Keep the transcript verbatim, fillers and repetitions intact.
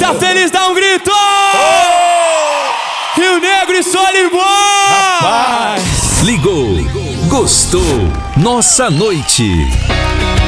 Tá feliz, dá um grito! Rio Negro e Solimões! Ligou, gostou, nossa noite.